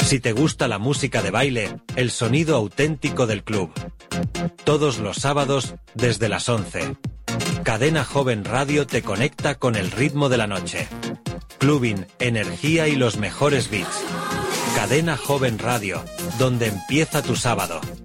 Si te gusta la música de baile, el sonido auténtico del club. Todos los sábados desde las 11. Cadena Joven Radio te conecta con el ritmo de la noche. Clubbing, energía y los mejores beats. Cadena Joven Radio, donde empieza tu sábado.